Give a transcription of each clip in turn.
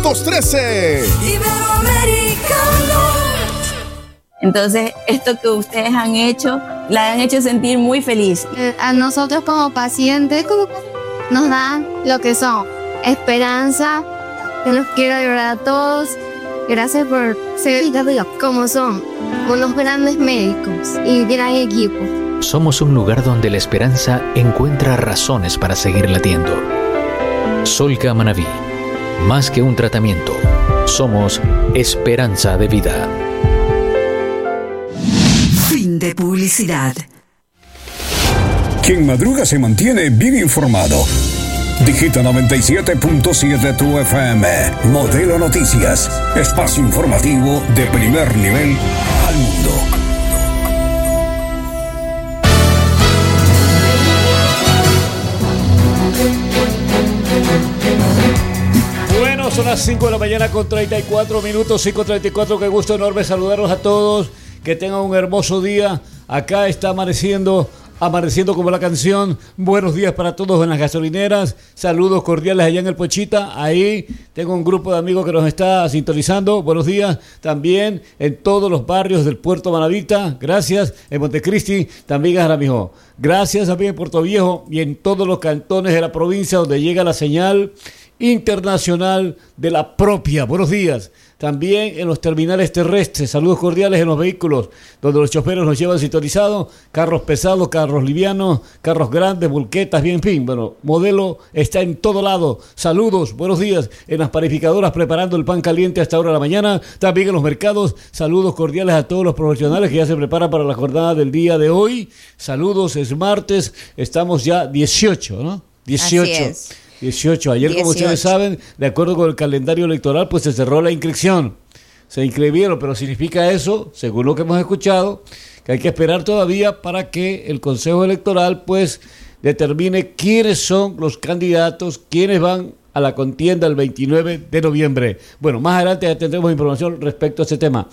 513. Iberoamericano. Entonces, esto que ustedes han hecho, la han hecho sentir muy feliz. A nosotros como pacientes nos dan lo que son esperanza. Yo los quiero ayudar a todos. Gracias por ser como son, unos grandes médicos y gran equipo. Somos un lugar donde la esperanza encuentra razones para seguir latiendo. Solca Manabí, más que un tratamiento, somos esperanza de vida. Fin de publicidad. Quien madruga se mantiene bien informado. Digita 97.7 tu FM. Modelo Noticias. Espacio informativo de primer nivel al mundo. Bueno, son las 5 de la mañana con 34 minutos, 5:34. Qué gusto enorme saludarlos a todos. Que tengan un hermoso día. Acá está amaneciendo como la canción. Buenos días para todos en las gasolineras. Saludos cordiales allá en el Pochita. Ahí tengo un grupo de amigos que nos está sintonizando. Buenos días también en todos los barrios del Puerto Manavita. Gracias. En Montecristi también, Jaramijo. Gracias también en Puerto Viejo y en todos los cantones de la provincia donde llega la señal internacional de la propia. Buenos días. También en los terminales terrestres, saludos cordiales en los vehículos, donde los choferes nos llevan sintonizados, carros pesados, carros livianos, carros grandes, volquetas, bien, en fin, bueno, Modelo está en todo lado. Saludos, buenos días, en las panificadoras preparando el pan caliente a esta hora de la mañana, también en los mercados, saludos cordiales a todos los profesionales que ya se preparan para la jornada del día de hoy. Saludos, es martes, estamos ya 18, ¿no? 18. Así es. 18. Ayer, 18. como ustedes saben, de acuerdo con el calendario electoral, pues se cerró la inscripción. Se inscribieron, pero significa eso, según lo que hemos escuchado, que hay que esperar todavía para que el Consejo Electoral, pues, determine quiénes son los candidatos, quiénes van a la contienda el 29 de noviembre. Bueno, más adelante ya tendremos información respecto a ese tema.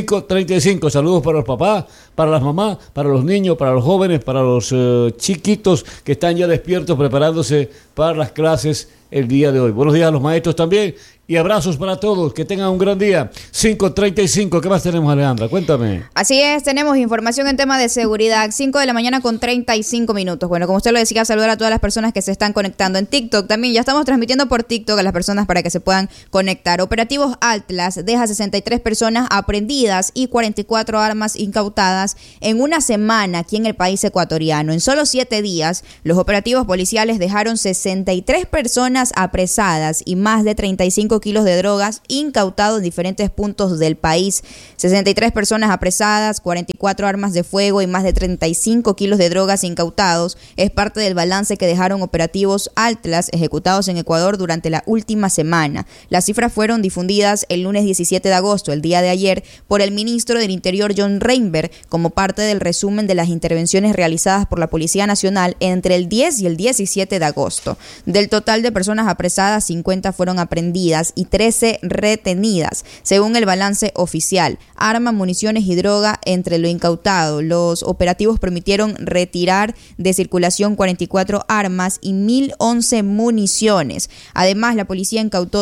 5:35, saludos para los papás, para las mamás, para los niños, para los jóvenes, para los chiquitos que están ya despiertos preparándose para las clases el día de hoy. Buenos días a los maestros también y abrazos para todos, que tengan un gran día. 5:35, ¿qué más tenemos, Alejandra? Cuéntame. Así es, tenemos información en tema de seguridad, 5 de la mañana con 35 minutos. Bueno, como usted lo decía, saludar a todas las personas que se están conectando en TikTok. También ya estamos transmitiendo por TikTok a las personas para que se puedan conectar. Operativos Atlas deja 63 personas aprehendidas y 44 armas incautadas en una semana aquí en el país ecuatoriano. En solo 7 días, los operativos policiales dejaron 63 personas apresadas y más de 35 kilos de drogas incautados en diferentes puntos del país. 63 personas apresadas, 44 armas de fuego y más de 35 kilos de drogas incautados. Es parte del balance que dejaron operativos Atlas ejecutados en Ecuador durante la última semana. Las cifras fueron difundidas el lunes 17 de agosto, el día de ayer, por el ministro del Interior John Reinberg, como parte del resumen de las intervenciones realizadas por la Policía Nacional entre el 10 y el 17 de agosto. Del total de personas apresadas, 50 fueron aprehendidas y 13 retenidas, según el balance oficial. Armas, municiones y droga entre lo incautado. Los operativos permitieron retirar de circulación 44 armas y 1.011 municiones. Además, la policía incautó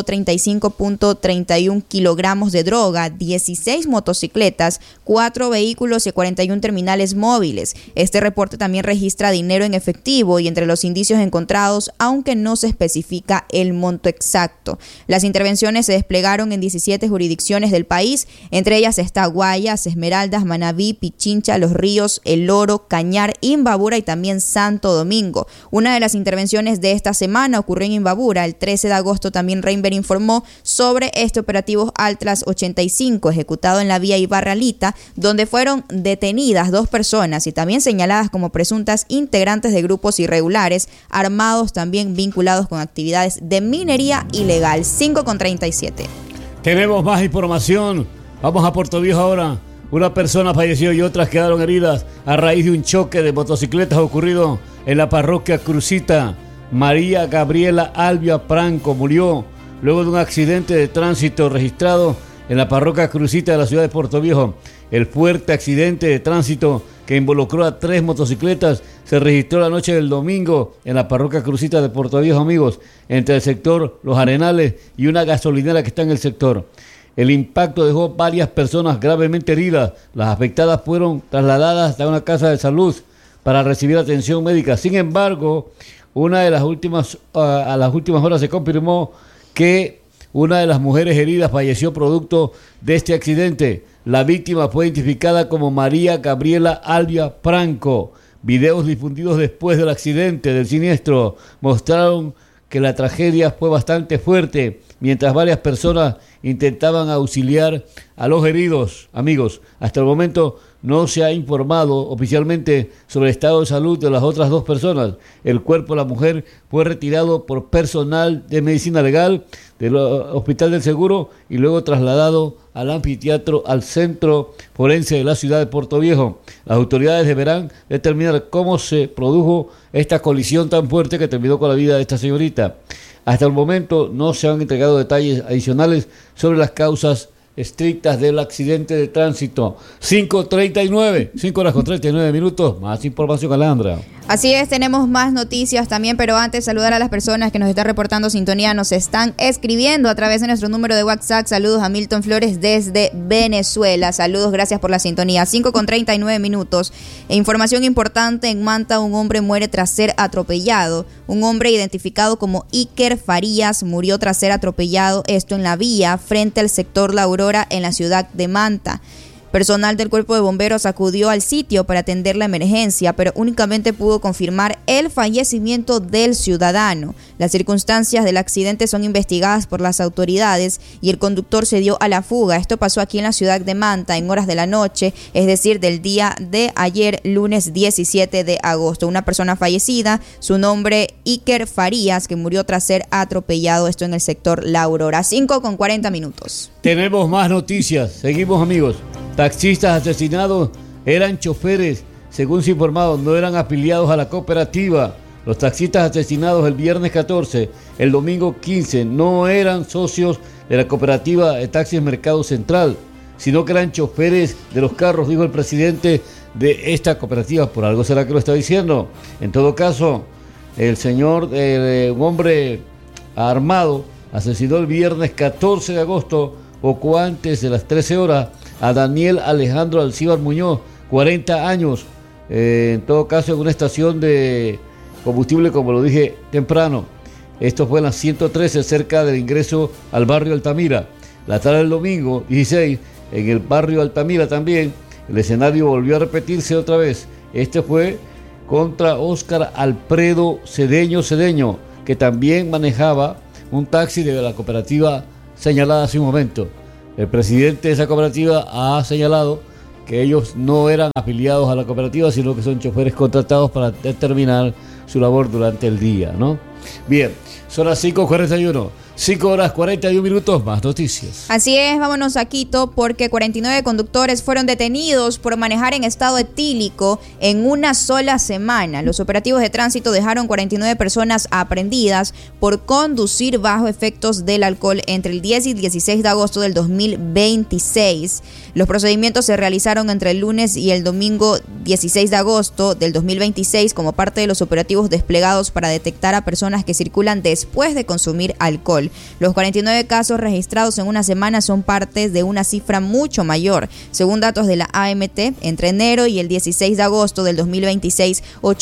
35.31 kilogramos de droga, 16 motocicletas, 4 vehículos y 41 terminales móviles. Este reporte también registra dinero en efectivo y entre los indicios encontrados, aunque no se especifica el monto exacto. Las intervenciones se desplegaron en 17 jurisdicciones del país, entre ellas está Guayas, Esmeraldas, Manabí, Pichincha, Los Ríos, El Oro, Cañar, Imbabura y también Santo Domingo. Una de las intervenciones de esta semana ocurrió en Imbabura. El 13 de agosto también Reinberg informó sobre este operativo Atlas 85 ejecutado en la vía Ibarralita, donde fueron detenidas 2 personas y también señaladas como presuntas integrantes de grupos irregulares armados también vinculados con actividades de minería ilegal. 5:37. Tenemos más información. Vamos a Puerto Viejo ahora. Una persona falleció y otras quedaron heridas a raíz de un choque de motocicletas ocurrido en la parroquia Crucita. María Gabriela Albia Franco murió luego de un accidente de tránsito registrado en la parroquia Crucita de la ciudad de Puerto Viejo. El fuerte accidente de tránsito que involucró a 3 motocicletas se registró la noche del domingo en la parroquia Crucita de Puerto Viejo, amigos, entre el sector Los Arenales y una gasolinera que está en el sector. El impacto dejó varias personas gravemente heridas. Las afectadas fueron trasladadas a una casa de salud para recibir atención médica. Sin embargo, a las últimas horas se confirmó que una de las mujeres heridas falleció producto de este accidente. La víctima fue identificada como María Gabriela Albia Franco. Videos difundidos después del accidente, del siniestro, mostraron que la tragedia fue bastante fuerte, mientras varias personas intentaban auxiliar a los heridos. Amigos, hasta el momento no se ha informado oficialmente sobre el estado de salud de las otras dos personas. El cuerpo de la mujer fue retirado por personal de medicina legal del Hospital del Seguro y luego trasladado al anfiteatro, al centro forense de la ciudad de Puerto Viejo. Las autoridades deberán determinar cómo se produjo esta colisión tan fuerte que terminó con la vida de esta señorita. Hasta el momento no se han entregado detalles adicionales sobre las causas estrictas del accidente de tránsito. 5:39, 5 horas con 39 minutos. Más información, Alejandra. Así es, tenemos más noticias también, pero antes saludar a las personas que nos están reportando sintonía, nos están escribiendo a través de nuestro número de WhatsApp. Saludos a Milton Flores desde Venezuela. Saludos, gracias por la sintonía. 5:39 minutos. Información importante: en Manta un hombre muere tras ser atropellado. Un hombre identificado como Iker Farías murió tras ser atropellado, esto en la vía frente al sector La Aurora en la ciudad de Manta. Personal del Cuerpo de Bomberos acudió al sitio para atender la emergencia, pero únicamente pudo confirmar el fallecimiento del ciudadano. Las circunstancias del accidente son investigadas por las autoridades y el conductor se dio a la fuga. Esto pasó aquí en la ciudad de Manta en horas de la noche, es decir, del día de ayer, lunes 17 de agosto. Una persona fallecida, su nombre Iker Farías, que murió tras ser atropellado, esto en el sector La Aurora. 5:40 minutos. Tenemos más noticias. Seguimos, amigos. Taxistas asesinados eran choferes, según se informado, no eran afiliados a la cooperativa. Los taxistas asesinados el viernes 14, el domingo 15, no eran socios de la cooperativa de taxis Mercado Central, sino que eran choferes de los carros, dijo el presidente de esta cooperativa. Por algo será que lo está diciendo. En todo caso, el señor, un hombre armado, asesinó el viernes 14 de agosto, poco antes de las 13 horas, a Daniel Alejandro Alcíbar Muñoz, 40 años, en todo caso en una estación de combustible, como lo dije temprano. Esto fue en la 113, cerca del ingreso al barrio Altamira. La tarde del domingo 16, en el barrio Altamira también, el escenario volvió a repetirse otra vez. Este fue contra Óscar Alfredo Cedeño, que también manejaba un taxi de la cooperativa señalada hace un momento. El presidente de esa cooperativa ha señalado que ellos no eran afiliados a la cooperativa, sino que son choferes contratados para determinar su labor durante el día, ¿no? Bien, son las 5:41, 5 horas 41 minutos, más noticias. Así es, vámonos a Quito, porque 49 conductores fueron detenidos por manejar en estado etílico en una sola semana. Los operativos de tránsito dejaron 49 personas aprehendidas por conducir bajo efectos del alcohol entre el 10 y 16 de agosto del 2026. Los procedimientos se realizaron entre el lunes y el domingo 16 de agosto del 2026 como parte de los operativos desplegados para detectar a personas que circulan después de consumir alcohol. Los 49 casos registrados en una semana son parte de una cifra mucho mayor. Según datos de la AMT, entre enero y el 16 de agosto del 2026,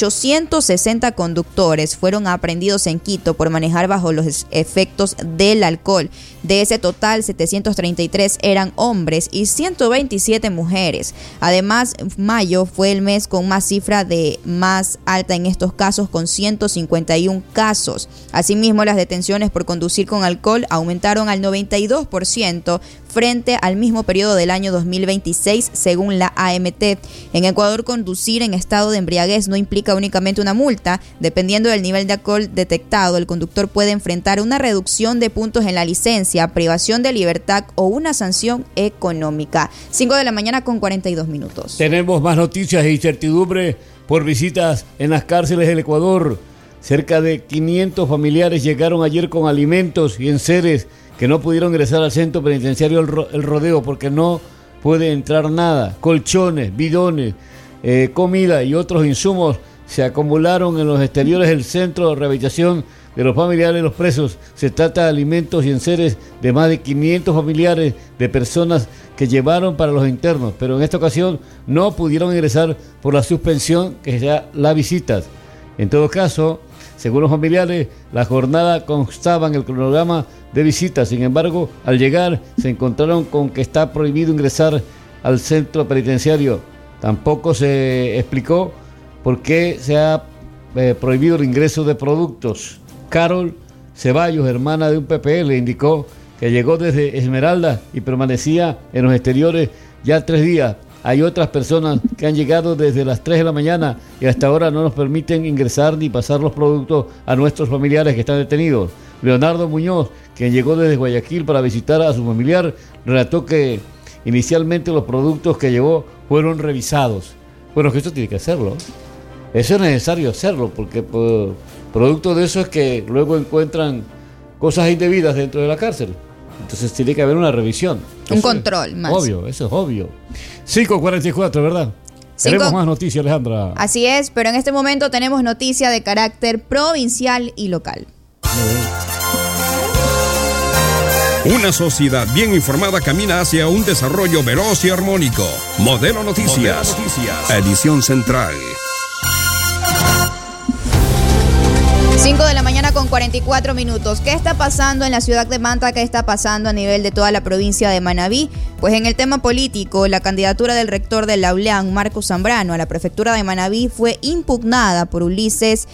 860 conductores fueron aprehendidos en Quito por manejar bajo los efectos del alcohol. De ese total, 733 eran hombres y 127 mujeres. Además, mayo fue el mes con más cifra de más alta en estos casos, con 151 casos. Asimismo, las detenciones por conducir con alcohol aumentaron al 92% frente al mismo periodo del año 2026, según la AMT. En Ecuador, conducir en estado de embriaguez no implica únicamente una multa. Dependiendo del nivel de alcohol detectado, el conductor puede enfrentar una reducción de puntos en la licencia, privación de libertad o una sanción económica. 5 de la mañana con 42 minutos. Tenemos más noticias e incertidumbre por visitas en las cárceles del Ecuador. Cerca de 500 familiares llegaron ayer con alimentos y enseres que no pudieron ingresar al centro penitenciario El Rodeo porque no puede entrar nada. Colchones, bidones, comida y otros insumos se acumularon en los exteriores del centro de rehabilitación de los familiares de los presos. Se trata de alimentos y enseres de más de 500 familiares de personas que llevaron para los internos, pero en esta ocasión no pudieron ingresar por la suspensión que sea las visitas. En todo caso, según los familiares, la jornada constaba en el cronograma de visitas. Sin embargo, al llegar se encontraron con que está prohibido ingresar al centro penitenciario. Tampoco se explicó por qué se ha prohibido el ingreso de productos. Carol Ceballos, hermana de un PPL, indicó que llegó desde Esmeralda y permanecía en los exteriores ya 3 días. Hay otras personas que han llegado desde las 3 de la mañana y hasta ahora no nos permiten ingresar ni pasar los productos a nuestros familiares que están detenidos. Leonardo Muñoz, quien llegó desde Guayaquil para visitar a su familiar, relató que inicialmente los productos que llevó fueron revisados. Bueno, que esto tiene que hacerlo. Eso es necesario hacerlo, porque producto de eso es que luego encuentran cosas indebidas dentro de la cárcel. Entonces tiene que haber una revisión. Un control más. Obvio, eso es obvio. 5:44, ¿verdad? Tenemos más noticias, Alejandra. Así es, pero en este momento tenemos noticia de carácter provincial y local. Una sociedad bien informada camina hacia un desarrollo veloz y armónico. Modelo Noticias. Edición central. 5 de la mañana con 44 minutos. ¿Qué está pasando en la ciudad de Manta? ¿Qué está pasando a nivel de toda la provincia de Manabí? Pues en el tema político, la candidatura del rector de la ULEAN, Marcos Zambrano, a la prefectura de Manabí fue impugnada por Ulises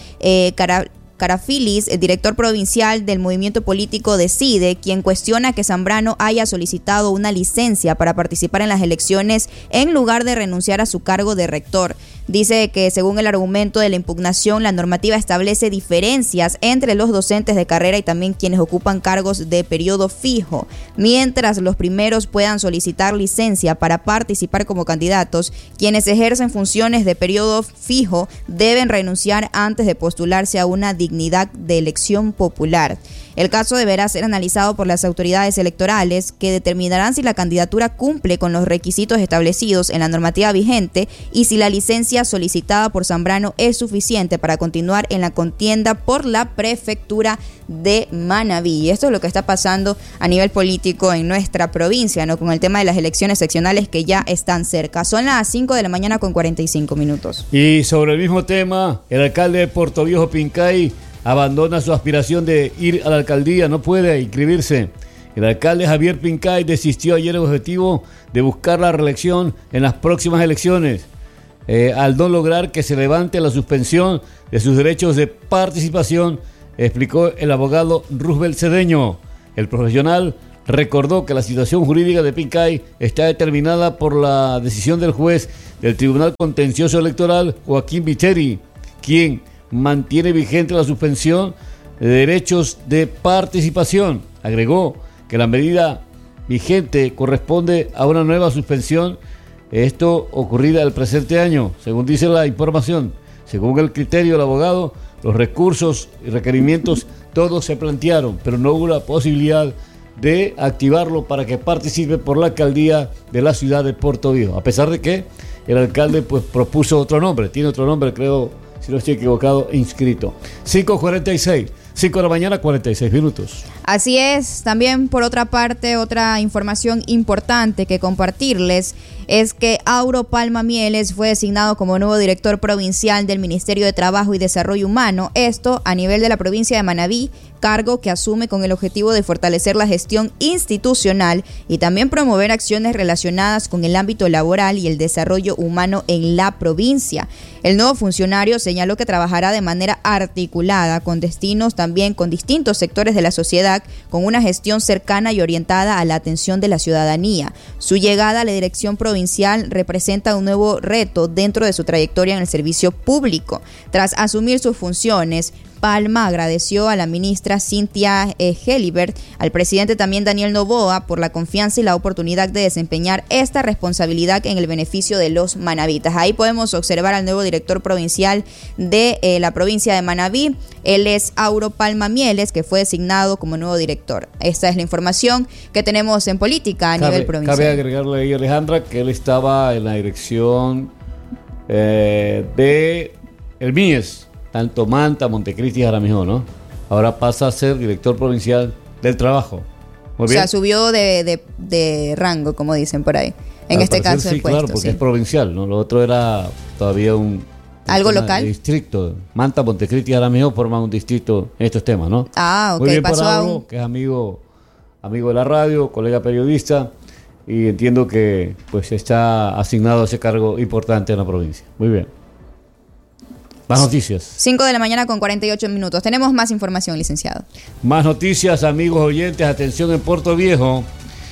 Carafilis, el director provincial del movimiento político Decide, quien cuestiona que Zambrano haya solicitado una licencia para participar en las elecciones en lugar de renunciar a su cargo de rector. Dice que según el argumento de la impugnación, la normativa establece diferencias entre los docentes de carrera y también quienes ocupan cargos de periodo fijo. Mientras los primeros puedan solicitar licencia para participar como candidatos, quienes ejercen funciones de periodo fijo deben renunciar antes de postularse a una dignidad de elección popular. El caso deberá ser analizado por las autoridades electorales, que determinarán si la candidatura cumple con los requisitos establecidos en la normativa vigente y si la licencia solicitada por Zambrano es suficiente para continuar en la contienda por la prefectura de Manabí. Y esto es lo que está pasando a nivel político en nuestra provincia, ¿no? Con el tema de las elecciones seccionales que ya están cerca. Son las 5 de la mañana con 45 minutos. Y sobre el mismo tema, el alcalde de Portoviejo, Pincay, abandona su aspiración de ir a la alcaldía, no puede inscribirse. El alcalde Javier Pincay desistió ayer del objetivo de buscar la reelección en las próximas elecciones, al no lograr que se levante la suspensión de sus derechos de participación, explicó el abogado Roosevelt Cedeño. El profesional recordó que la situación jurídica de Pincay está determinada por la decisión del juez del Tribunal Contencioso Electoral, Joaquín Viteri, quien mantiene vigente la suspensión de derechos de participación. Agregó que la medida vigente corresponde a una nueva suspensión, esto ocurrida el presente año, según dice la información. Según el criterio del abogado, los recursos y requerimientos todos se plantearon, pero no hubo la posibilidad de activarlo para que participe por la alcaldía de la ciudad de Portoviejo, a pesar de que el alcalde pues propuso otro nombre, tiene otro nombre, creo, si no estoy equivocado, inscrito. 5:46, 5 de la mañana, 46 minutos. Así es. También, por otra parte, otra información importante que compartirles es que Auro Palma Mieles fue designado como nuevo director provincial del Ministerio de Trabajo y Desarrollo Humano, esto a nivel de la provincia de Manabí, cargo que asume con el objetivo de fortalecer la gestión institucional y también promover acciones relacionadas con el ámbito laboral y el desarrollo humano en la provincia. El nuevo funcionario señaló que trabajará de manera articulada con destinos también con distintos sectores de la sociedad, con una gestión cercana y orientada a la atención de la ciudadanía. Su llegada a la dirección provincial representa un nuevo reto dentro de su trayectoria en el servicio público. Tras asumir sus funciones, Palma agradeció a la ministra Cintia Helibert, al presidente también Daniel Noboa, por la confianza y la oportunidad de desempeñar esta responsabilidad en el beneficio de los manabitas. Ahí podemos observar al nuevo director provincial de la provincia de Manabí. Él es Auro Palma Mieles, que fue designado como nuevo director. Esta es la información que tenemos en política a nivel provincial. Cabe agregarle ahí, Alejandra, que él estaba en la dirección de el MIES, tanto Manta, Montecristi y Jaramillo, ¿no? Ahora pasa a ser director provincial del trabajo. Muy bien. O sea, subió de rango, como dicen por ahí. En Al este parecer, caso, sí, el puesto. claro, porque Sí. es provincial, ¿no? Lo otro era todavía ¿Algo tema local? de distrito. Manta, Montecristi y Jaramillo forman un distrito en estos temas, ¿no? Ah, ok, Muy bien pasó por a Auro, un... que es amigo de la radio, colega periodista, y entiendo que pues está asignado a ese cargo importante en la provincia. Muy bien. Más noticias. 5 de la mañana con 48 minutos. Tenemos más información, licenciado. Más noticias, amigos oyentes. Atención, en Puerto Viejo.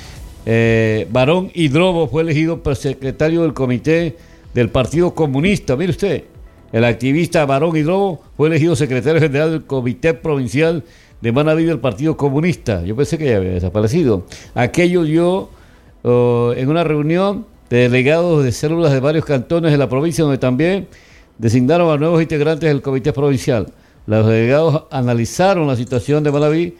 Barón Hidrobo fue elegido secretario del comité del Partido Comunista. Mire usted, el activista Barón Hidrobo fue elegido secretario general del Comité Provincial de Manaví del Partido Comunista. Yo pensé que ya había desaparecido. Aquello dio en una reunión de delegados de células de varios cantones de la provincia, donde también designaron a nuevos integrantes del Comité Provincial. Los delegados analizaron la situación de Manaví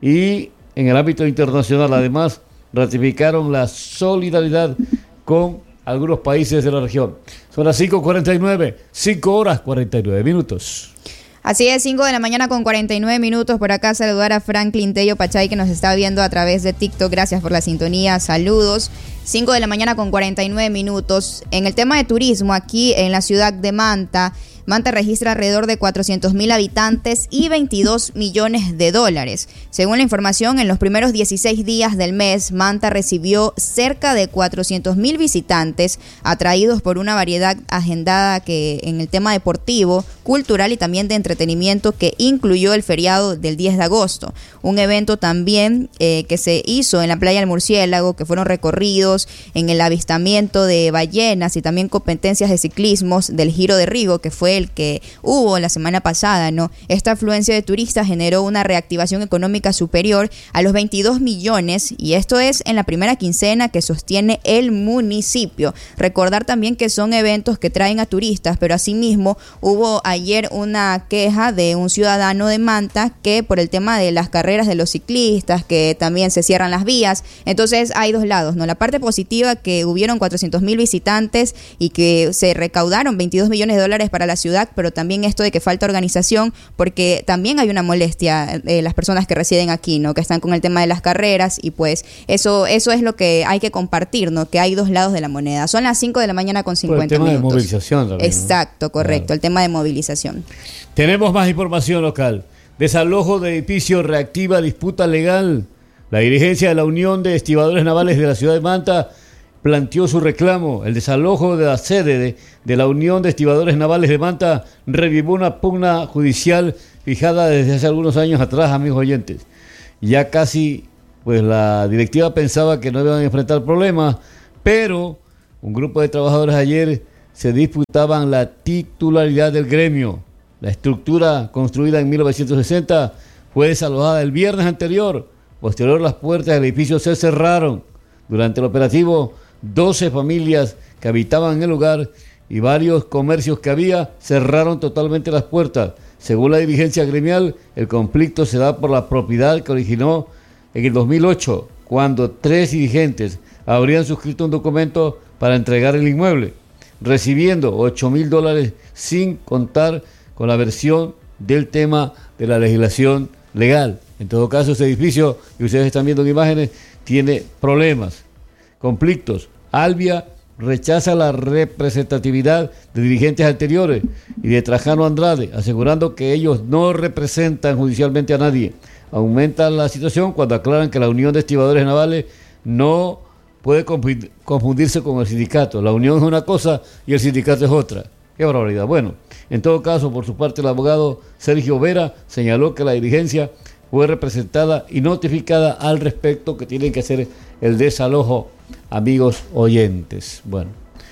y en el ámbito internacional, además, ratificaron la solidaridad con algunos países de la región. Son las 5:49, 5 horas 49 minutos. Así es, 5 de la mañana con 49 minutos. Por acá saludar a Franklin Tello Pachay, que nos está viendo a través de TikTok. Gracias por la sintonía, saludos. 5 de la mañana con 49 minutos. En el tema de turismo, aquí en la ciudad de Manta, Manta registra alrededor de 400,000 habitantes y $22 millones. Según la información, en los primeros 16 días del mes, Manta recibió cerca de 400,000 visitantes, atraídos por una variedad agendada que en el tema deportivo, cultural y también de entretenimiento, que incluyó el feriado del 10 de agosto. Un evento también que se hizo en la playa del Murciélago, que fueron recorridos en el avistamiento de ballenas y también competencias de ciclismos del Giro de Rigo, que fue el que hubo la semana pasada, ¿no? Esta afluencia de turistas generó una reactivación económica superior a los 22 millones, y esto es en la primera quincena que sostiene el municipio. Recordar también que son eventos que traen a turistas, pero asimismo hubo ayer una queja de un ciudadano de Manta que por el tema de las carreras de los ciclistas, que también se cierran las vías. Entonces hay dos lados, ¿no? La parte positiva, que hubieron 400,000 visitantes y que se recaudaron $22 millones para la ciudad, pero también esto de que falta organización, porque también hay una molestia de las personas que residen aquí, ¿no? Que están con el tema de las carreras, y pues eso es lo que hay que compartir, ¿no? Que hay dos lados de la moneda. Son las 5 de la mañana con 50 Por el tema minutos. de movilización también, ¿no? Exacto, correcto, Claro. el tema de movilización. Tenemos más información local. Desalojo de edificio reactiva disputa legal. La dirigencia de la Unión de Estibadores Navales de la ciudad de Manta planteó su reclamo. El desalojo de la sede de la Unión de Estibadores Navales de Manta revivó una pugna judicial fijada desde hace algunos años atrás, amigos oyentes. Ya casi, pues la directiva pensaba que no iban a enfrentar problemas, pero un grupo de trabajadores ayer se disputaban la titularidad del gremio. La estructura, construida en 1960, fue desalojada el viernes anterior. Posterior, las puertas del edificio se cerraron. Durante el operativo, 12 familias que habitaban en el lugar y varios comercios que había cerraron totalmente las puertas. Según la dirigencia gremial, el conflicto se da por la propiedad que originó en el 2008, cuando 3 dirigentes habrían suscrito un documento para entregar el inmueble, recibiendo $8,000 sin contar con la versión del tema de la legislación legal. En todo caso, ese edificio que ustedes están viendo en imágenes tiene problemas, conflictos. Albia rechaza la representatividad de dirigentes anteriores y de Trajano Andrade, asegurando que ellos no representan judicialmente a nadie. Aumenta la situación cuando aclaran que la Unión de Estibadores Navales no puede confundirse con el sindicato. La unión es una cosa y el sindicato es otra. ¡Qué barbaridad! Bueno, en todo caso, por su parte, el abogado Sergio Vera señaló que la dirigencia fue representada y notificada al respecto, que tienen que hacer el desalojo, amigos oyentes. Bueno,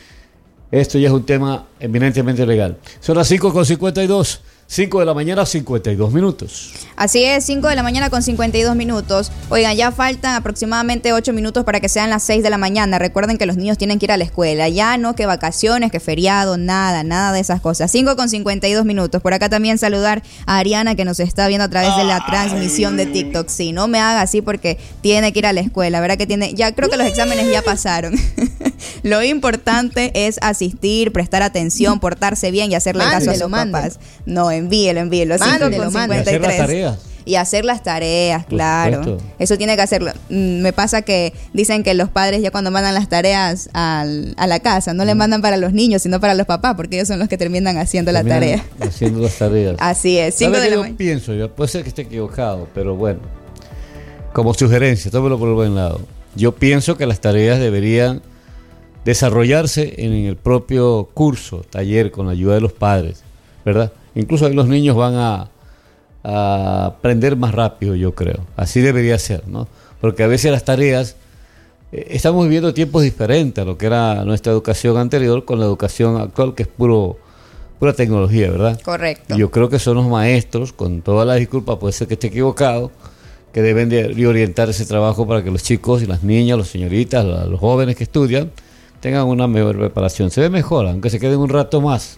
esto ya es un tema eminentemente legal. Son las 5:52, 5 de la mañana, 52 minutos. Así es, 5 de la mañana con 52 minutos. Oigan, ya faltan aproximadamente 8 minutos para que sean las 6 de la mañana. Recuerden que los niños tienen que ir a la escuela. Ya no que vacaciones, que feriado, nada de esas cosas. 5 con 52 minutos. Por acá también saludar a Ariana, que nos está viendo a través de la transmisión de TikTok. Sí, no me haga así porque tiene que ir a la escuela. ¿Verdad que tiene? Ya creo que los exámenes ya pasaron. Lo importante es asistir, prestar atención, portarse bien y hacerle caso a sus papás. No, envíelo. 5:53. Hacer las tareas. Y hacer las tareas, claro. Supuesto. Eso tiene que hacerlo. Me pasa que dicen que los padres ya cuando mandan las tareas a la casa, no le mandan para los niños, sino para los papás, porque ellos son los que terminan haciendo la tarea. Haciendo las tareas. Así es. 5 de la mañana. Yo puede ser que esté equivocado, pero bueno, como sugerencia, tómelo por el buen lado. Yo pienso que las tareas deberían desarrollarse en el propio curso, taller, con la ayuda de los padres, ¿verdad? Incluso ahí los niños van a aprender más rápido, yo creo. Así debería ser, ¿no? Porque a veces las tareas, estamos viviendo tiempos diferentes a lo que era nuestra educación anterior con la educación actual, que es pura tecnología, ¿verdad? Correcto. Y yo creo que son los maestros, con todas las disculpas, puede ser que esté equivocado, que deben de orientar ese trabajo para que los chicos y las niñas, las señoritas, los jóvenes que estudian, tengan una mejor preparación. Se ve mejor, aunque se queden un rato más.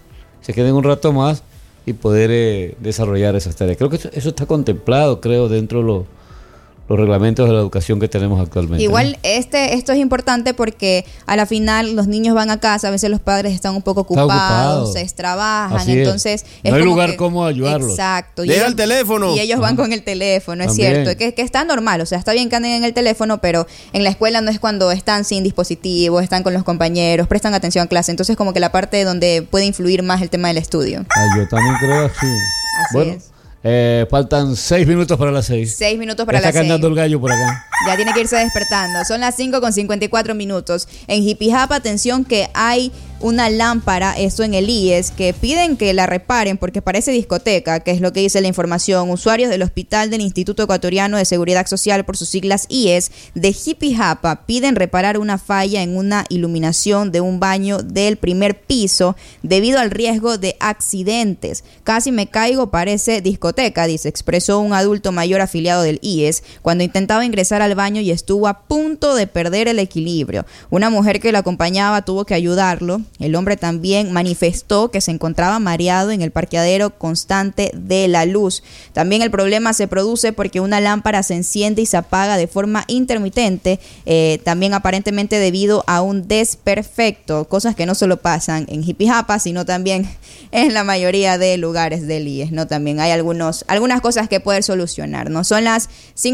Y poder desarrollar esas tareas. Creo que eso está contemplado, dentro de los reglamentos de la educación que tenemos actualmente. Igual, ¿no? Esto es importante porque a la final los niños van a casa, a veces los padres están un poco ocupados, se trabajan, así entonces no hay lugar como ayudarlos. Exacto. Deja el teléfono. Y ellos van con el teléfono, es También. cierto. Que está normal, o sea, está bien que anden en el teléfono, pero en la escuela no es cuando están sin dispositivo, están con los compañeros, prestan atención a clase. Entonces, como que la parte donde puede influir más el tema del estudio. Yo también creo así. Así es. Faltan 6 minutos para las 6. 6 minutos para ya las está 6. cantando el gallo por acá. Ya tiene que irse despertando. Son las 5:54. En Jipijapa, atención que hay una lámpara, esto en el IES, que piden que la reparen porque parece discoteca, que es lo que dice la información. Usuarios del hospital del Instituto Ecuatoriano de Seguridad Social, por sus siglas IES, de Jipijapa, piden reparar una falla en una iluminación de un baño del primer piso debido al riesgo de accidentes. Casi me caigo, parece discoteca, expresó un adulto mayor afiliado del IES cuando intentaba ingresar al baño y estuvo a punto de perder el equilibrio. Una mujer que lo acompañaba tuvo que ayudarlo. El hombre también manifestó que se encontraba mareado en el parqueadero constante de la luz. También el problema se produce porque una lámpara se enciende y se apaga de forma intermitente, también aparentemente debido a un desperfecto, cosas que no solo pasan en Jipijapa, sino también en la mayoría de lugares del IES, ¿no? También hay algunas cosas que poder solucionar, ¿no? Son las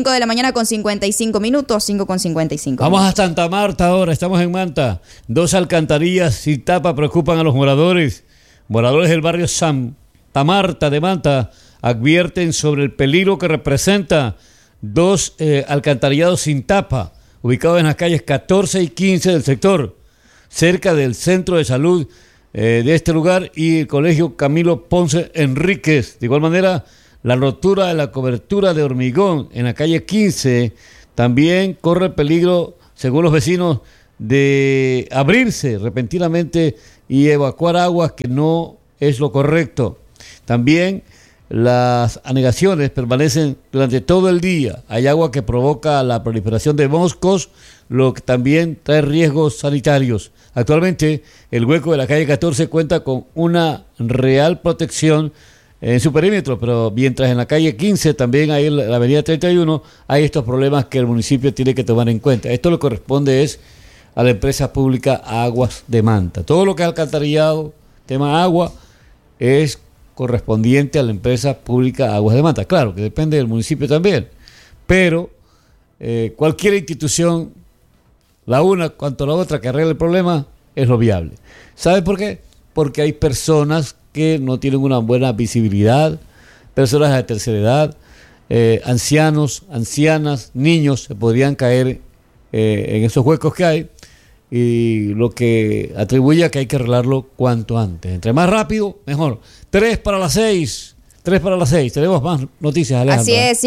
5:55 a.m, 5:55. Vamos a Santa Marta ahora, estamos en Manta. 2 alcantarillas sin tapa preocupan a los moradores. Moradores del barrio Santa Marta de Manta advierten sobre el peligro que representa 2 alcantarillados sin tapa, ubicados en las calles 14 y 15 del sector, cerca del centro de salud de este lugar y el colegio Camilo Ponce Enríquez. De igual manera, la rotura de la cobertura de hormigón en la calle 15 también corre el peligro, según los vecinos, de abrirse repentinamente y evacuar aguas, que no es lo correcto. También las anegaciones permanecen durante todo el día. Hay agua que provoca la proliferación de moscos, lo que también trae riesgos sanitarios. Actualmente, el hueco de la calle 14 cuenta con una real protección en su perímetro, pero mientras en la calle 15, también ahí en la avenida 31, hay estos problemas que el municipio tiene que tomar en cuenta. Esto le corresponde a la empresa pública Aguas de Manta. Todo lo que es alcantarillado, tema agua, es correspondiente a la empresa pública Aguas de Manta. Claro que depende del municipio también, pero cualquier institución, la una cuanto la otra que arregle el problema, es lo viable. ¿Sabe por qué? Porque hay personas que no tienen una buena visibilidad, personas de tercera edad, ancianos, ancianas, niños, se podrían caer en esos huecos que hay, y lo que atribuye a que hay que arreglarlo cuanto antes. Entre más rápido, mejor. 3 para las 6. Tenemos más noticias, Alejandra. Así es,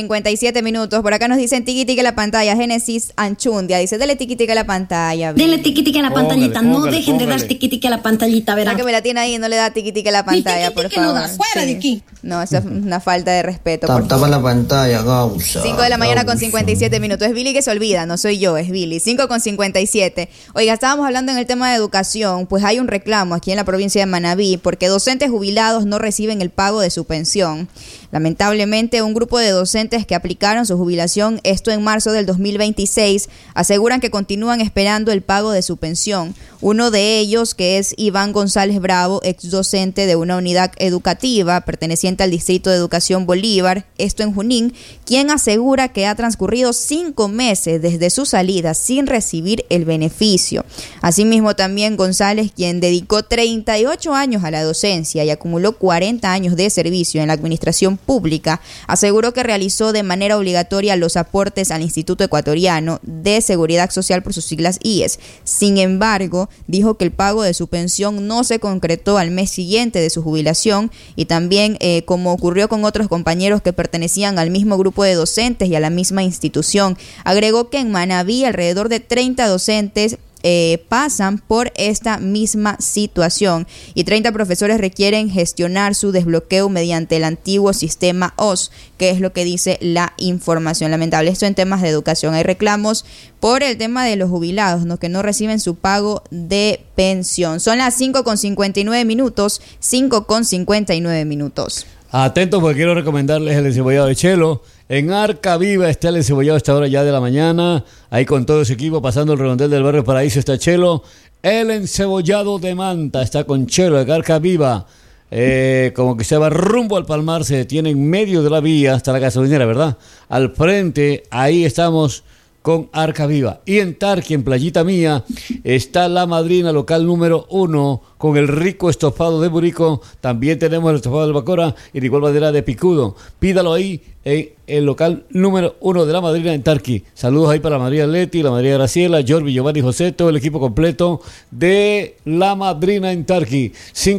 5:57. Por acá nos dicen tiquitique la pantalla. Génesis Anchundia dice, dele tiquitique a la pantalla. Dele tiquitique a la pantallita. No dejen de dar tiquitique a la pantallita, verá. Que me la tiene ahí y no le da tiquitique a la pantalla, por favor. No da, fuera de aquí. No, eso es una falta de respeto. Tapa la pantalla, Gausa. 5 de la mañana con 57 minutos. Es Billy que se olvida, no soy yo, es Billy. 5:57. Oiga, estábamos hablando en el tema de educación, pues hay un reclamo aquí en la provincia de Manabí porque docentes jubilados no reciben el pago de su pensión. Lamentablemente, un grupo de docentes que aplicaron su jubilación, esto en marzo del 2026, aseguran que continúan esperando el pago de su pensión. Uno de ellos, que es Iván González Bravo, ex docente de una unidad educativa perteneciente al Distrito de Educación Bolívar, esto en Junín, quien asegura que ha transcurrido 5 meses desde su salida sin recibir el beneficio. Asimismo, también González, quien dedicó 38 años a la docencia y acumuló 40 años de servicio en la administración pública, aseguró que realizó de manera obligatoria los aportes al Instituto Ecuatoriano de Seguridad Social, por sus siglas IES. Sin embargo, dijo que el pago de su pensión no se concretó al mes siguiente de su jubilación y también, como ocurrió con otros compañeros que pertenecían al mismo grupo de docentes y a la misma institución. Agregó que en Manabí alrededor de 30 docentes pasan por esta misma situación y 30 profesores requieren gestionar su desbloqueo mediante el antiguo sistema OS, que es lo que dice la información. Lamentable esto en temas de educación. Hay reclamos por el tema de los jubilados, ¿no?, que no reciben su pago de pensión. Son las 5:59 minutos, 5:59 minutos. Atentos, porque quiero recomendarles el encebollado de Chelo. En Arca Viva está el encebollado a esta hora ya de la mañana. Ahí con todo su equipo, pasando el redondel del barrio Paraíso, está Chelo. El encebollado de Manta está con Chelo, en Arca Viva. Como que se va rumbo al Palmar, se detiene en medio de la vía hasta la gasolinera, ¿verdad? Al frente, ahí estamos con Arca Viva. Y en Tarqui, en Playita Mía, está La Madrina, local número 1, con el rico estofado de Burico. También tenemos el estofado de Albacora y de igual manera de Picudo. Pídalo ahí en el local número 1 de La Madrina en Tarqui. Saludos ahí para María Leti, la María Graciela, Jordi, Giovanni, José, todo el equipo completo de La Madrina en Tarqui.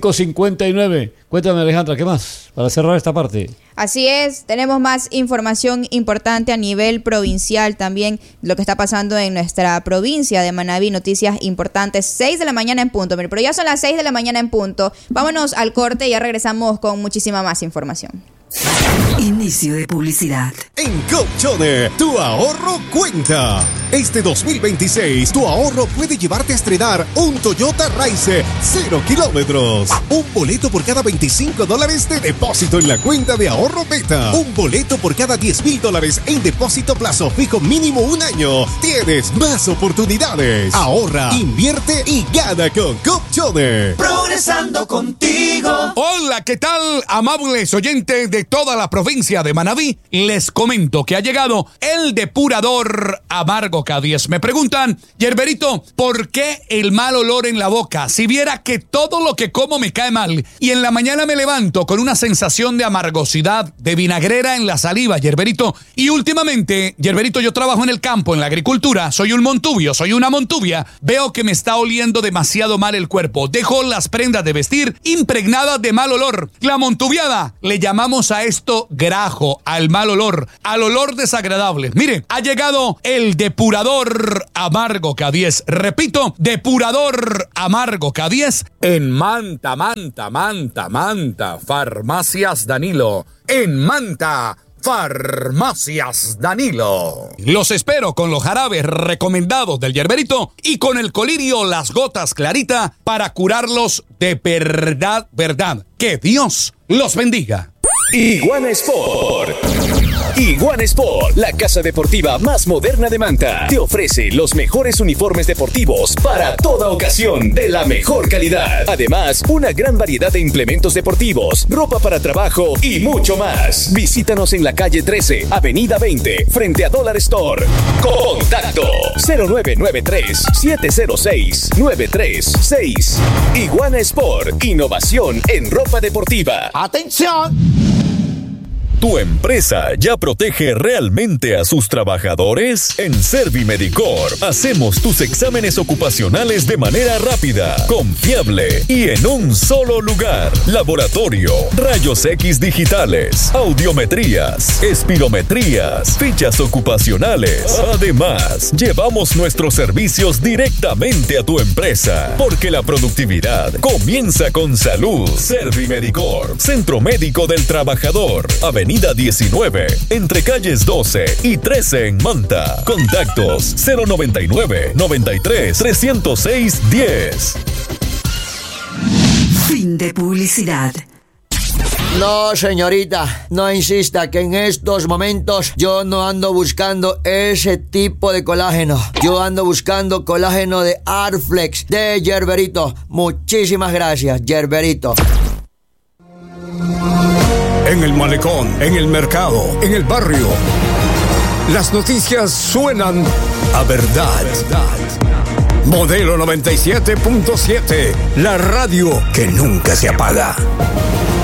5:59. Cuéntame, Alejandra, ¿qué más para cerrar esta parte? Así es, tenemos más información importante a nivel provincial también, lo que está pasando en nuestra provincia de Manabí, noticias importantes, 6 de la mañana en punto, pero ya son las 6 de la mañana en punto. Vámonos al corte y ya regresamos con muchísima más información. Inicio de publicidad. En Copchone, tu ahorro cuenta. Este 2026, tu ahorro puede llevarte a estrenar un Toyota Rise 0 kilómetros. Un boleto por cada $25 de depósito en la cuenta de ahorro Beta. Un boleto por cada $10,000 en depósito plazo fijo mínimo 1 año. Tienes más oportunidades. Ahorra, invierte y gana con Copchone. Progresando contigo. Hola, ¿qué tal, amables oyentes de toda la provincia de Manabí? Les comento que ha llegado el depurador Amargo K10. Me preguntan, Yerberito, ¿por qué el mal olor en la boca? Si viera que todo lo que como me cae mal y en la mañana me levanto con una sensación de amargosidad, de vinagrera en la saliva, Yerberito. Y últimamente, Yerberito, yo trabajo en el campo, en la agricultura, soy un montubio, soy una montubia. Veo que me está oliendo demasiado mal el cuerpo. Dejo las prendas de vestir impregnadas de mal olor. La montubiada le llamamos a esto grajo, al mal olor, al olor desagradable. Mire, ha llegado el depurador Amargo K10. Repito, depurador Amargo K10 en Manta, Farmacias Danilo. En Manta, Farmacias Danilo. Los espero con los jarabes recomendados del Yerberito y con el colirio Las Gotas Clarita para curarlos de verdad. Que Dios los bendiga. Iguana Sport. Iguana Sport, la casa deportiva más moderna de Manta, te ofrece los mejores uniformes deportivos para toda ocasión de la mejor calidad. Además, una gran variedad de implementos deportivos, ropa para trabajo y mucho más. Visítanos en la calle 13, avenida 20, frente a Dollar Store. Contacto 0993-706-936. Iguana Sport, innovación en ropa deportiva. ¡Atención! ¿Tu empresa ya protege realmente a sus trabajadores? En Servimedicor hacemos tus exámenes ocupacionales de manera rápida, confiable y en un solo lugar. Laboratorio, rayos X digitales, audiometrías, espirometrías, fichas ocupacionales. Además, llevamos nuestros servicios directamente a tu empresa, porque la productividad comienza con salud. Servimedicor, Centro Médico del Trabajador, Avenida 19, entre calles 12 y 13 en Manta. Contactos 099-93-306-10. Fin de publicidad. No, señorita, no insista que en estos momentos yo no ando buscando ese tipo de colágeno. Yo ando buscando colágeno de Arflex, de Gerberito. Muchísimas gracias, Gerberito. En el malecón, en el mercado, en el barrio. Las noticias suenan a verdad. Modelo 97.7, la radio que nunca se apaga.